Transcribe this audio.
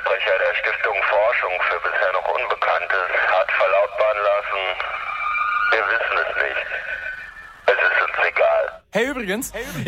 Sprecher der Stiftung Forschung für bisher noch Unbekanntes hat verlautbaren lassen, wir wissen es nicht. Es ist uns egal. Hey, übrigens,